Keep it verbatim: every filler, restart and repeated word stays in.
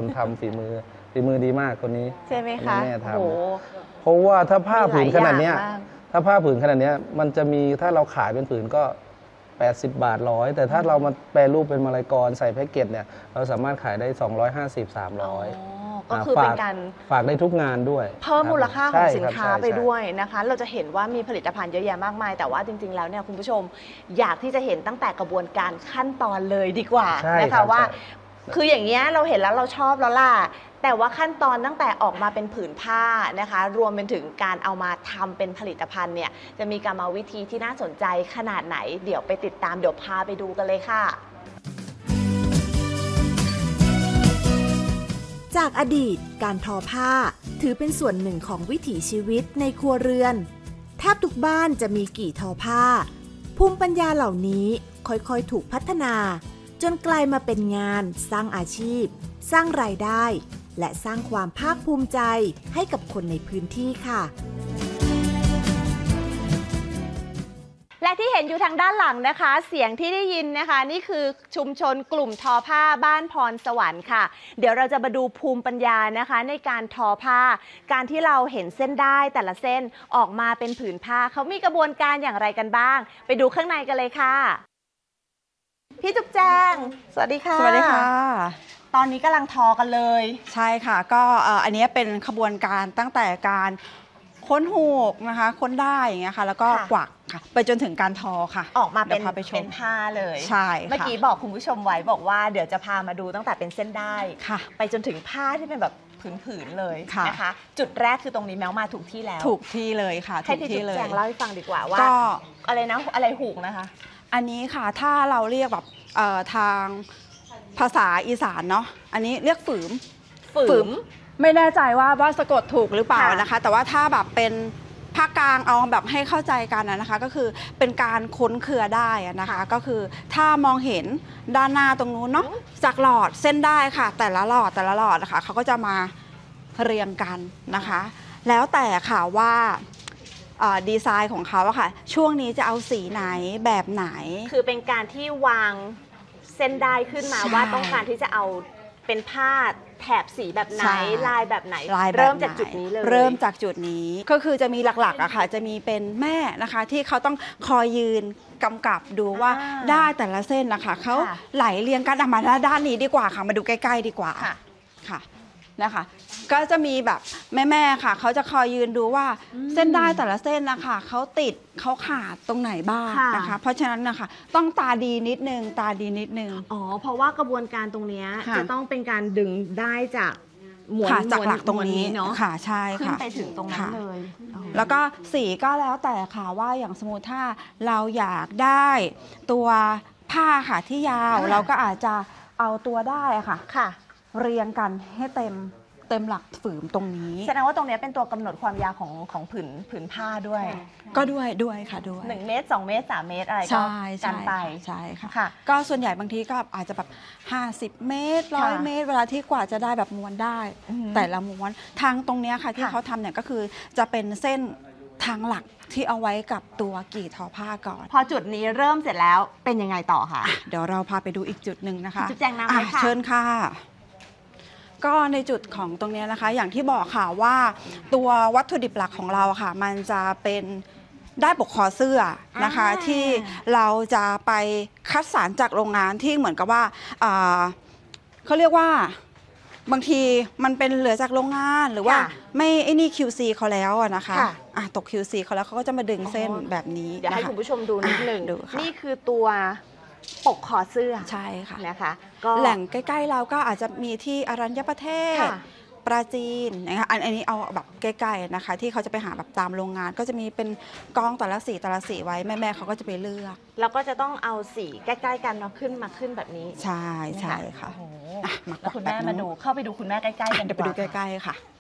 ทำฝีมือฝีมือดีมากคนนี้ใช่ไหมคะแม่ทำเพราะว่าถ้าผ้าผืนขนาดนี้ถ้าผ้าผืนขนาดนี้มันจะมีถ้าเราขายเป็นผืนก็แปดสิบบาทร้อยแต่ถ้าเรามาแปรรูปเป็นมาลัยกรใส่แพ็กเกจเนี่ยเราสามารถขายได้สองร้อยห้าสิบ สามร้อยก็คือเป็นการฝากได้ทุกงานด้วยเพิ่มมูลค่าของสินค้าไปด้วยนะคะเราจะเห็นว่ามีผลิตภัณฑ์เยอะแยะมากมายแต่ว่าจริงๆแล้วเนี่ยคุณผู้ชมอยากที่จะเห็นตั้งแต่กระบวนการขั้นตอนเลยดีกว่านะคะว่าคืออย่างเงี้ยเราเห็นแล้วเราชอบแล้วล่ะแต่ว่าขั้นตอนตั้งแต่ออกมาเป็นผืนผ้านะคะรวมเป็นถึงการเอามาทำเป็นผลิตภัณฑ์เนี่ยจะมีกรรมวิธีที่น่าสนใจขนาดไหนเดี๋ยวไปติดตามเดี๋ยวพาไปดูกันเลยค่ะจากอดีตการทอผ้าถือเป็นส่วนหนึ่งของวิถีชีวิตในครัวเรือนแทบทุกบ้านจะมีกี่ทอผ้าภูมิปัญญาเหล่านี้ค่อยๆถูกพัฒนาจนกลายมาเป็นงานสร้างอาชีพสร้างรายได้และสร้างความภาคภูมิใจให้กับคนในพื้นที่ค่ะและที่เห็นอยู่ทางด้านหลังนะคะเสียงที่ได้ยินนะคะนี่คือชุมชนกลุ่มทอผ้าบ้านพรสวรรค์ค่ะเดี๋ยวเราจะมาดูภูมิปัญญานะคะในการทอผ้าการที่เราเห็นเส้นได้แต่ละเส้นออกมาเป็นผืนผ้าเขามีกระบวนการอย่างไรกันบ้างไปดูข้างในกันเลยค่ะพี่จุ๊บแจงสวัสดีค่ะสวัสดีค่ะตอนนี้กำลังทอกันเลยใช่ค่ะก็อันนี้เป็นขบวนการตั้งแต่การค้นหูกนะคะค้นได้อย่างเงี้ยค่ะแล้วก็กวักค่ะไปจนถึงการทอค่ะออกมาเป็นเป็นผ้าเลยใช่เมื่อกี้บอกคุณผู้ชมไว้บอกว่าเดี๋ยวจะพามาดูตั้งแต่เป็นเส้นได้ค่ะไปจนถึงผ้าที่เป็นแบบผืนๆเลยนะคะจุดแรกคือตรงนี้แมวมาถูกที่แล้วถูกที่เลยค่ะให้พี่จุ๊บแจงเล่าให้ฟังดีกว่าว่าก็อะไรนะอะไรหูกนะคะอันนี้ค่ะถ้าเราเรียกแบบทางภาษาอีสานเนาะอันนี้เรียกฝืมฝืมไม่แน่ใจว่าว่าสะกดถูกหรือเปล่านะคะแต่ว่าถ้าแบบเป็นภาคกลางเอาแบบให้เข้าใจกันนะคะก็คือเป็นการค้นเครือได้นะคะก็คือถ้ามองเห็นด้านหน้าตรงนู้นเนาะจากหลอดเส้นได้ค่ะแต่ละหลอดแต่ละหลอดนะคะเขาก็จะมาเรียงกันนะคะแล้วแต่ค่ะว่าดีไซน์ของเขาอะค่ะช่วงนี้จะเอาสีไหนแบบไหนคือเป็นการที่วางเส้นได้ขึ้นมาว่าต้องการที่จะเอาเป็นผ้าแถบสีแบบไหนลายแบบไหนเริ่มจากจุดนี้เลยเริ่มจากจุดนี้ก็คือจะมีหลักๆอะค่ะจะมีเป็นแม่นะคะที่เขาต้องคอยยืนกำกับดูว่าได้แต่ละเส้นนะคะเขาไหลเรียงกันมาด้านนี้ดีกว่าค่ะมาดูใกล้ๆดีกว่าค่ะนะคะก็จะมีแบบแม่ๆค่ะเขาจะคอยยืนดูว่าเส้นได้แต่ละเส้นนะคะเขาติดเขาขาดตรงไหนบ้างนะคะเพราะฉะนั้นนะคะต้องตาดีนิดนึงตาดีนิดนึงอ๋อเพราะว่ากระบวนการตรงนี้จะต้องเป็นการดึงได้จากหมวนจากหลักตรงนี้เนาะค่ะใช่ค่ะขึ้นไปถึงตรงนั้นเลยแล้วก็สีก็แล้วแต่ค่ะว่าอย่างสมมติถ้าเราอยากได้ตัวผ้าค่ะที่ยาวเราก็อาจจะเอาตัวได้ค่ะค่ะเรียงกันให้เต็มเต็มหลักฝืมตรงนี้แสดงว่าตรงนี้เป็นตัวกำหนดความยาวของของผืนผืนผ้าด้วยก็ด้วยด้วยค่ะด้วยหนึ่งเมตรสองเมตรสามเมตรอะไรก็กันไปใช่ค่ะก็ส่วนใหญ่บางทีก็อาจจะแบบห้าสิบเมตรร้อยเมตรเวลาที่กว่าจะได้แบบม้วนได้แต่ละม้วนทางตรงนี้ค่ะที่เขาทำเนี่ยก็คือจะเป็นเส้นทางหลักที่เอาไว้กับตัวกี่ทอผ้าก่อนพอจุดนี้เริ่มเสร็จแล้วเป็นยังไงต่อคะเดี๋ยวเราพาไปดูอีกจุดหนึ่งนะคะจุดแจงน้ำค่ะเชิญค่ะก็ในจุดของตรงนี้นะคะอย่างที่บอกค่ะว่าตัววัตถุดิบหลักของเราค่ะมันจะเป็นได้ปกคอเสื้อนะคะที่เราจะไปคัดสรรจากโรงงานที่เหมือนกับว่าเขาเรียกว่าบางทีมันเป็นเหลือจากโรงงานหรือว่าไม่ไอ้นี่ คิว ซี เขาแล้วนะคะอ่ะตก คิว ซี เขาแล้วเขาก็จะมาดึงเส้นแบบนี้เดี๋ยวให้คุณผู้ชมดูนิดหนึ่งนี่คือตัวปกคอเสื้อใช่ค่ะนะคะก็แหล่งใกล้ๆเราก็อาจจะมีที่อรัญญประเทศปราจีนนะคะอันนี้เอาแบบใกล้ๆนะคะที่เขาจะไปหาแบบตามโรงงานก็จะมีเป็นกองแต่ละสีแต่ละสีไว้แม่ๆเขาก็จะไปเลือกแล้วก็จะต้องเอาสีใกล้ๆกันมาขึ้นมาขึ้นแบบนี้ใช่ใช่ค่ะแล้วคุณแม่มาดูเข้าไปดูคุณแม่ใกล้ๆกันเดี๋ยวไปดูใกล้ๆค่ะ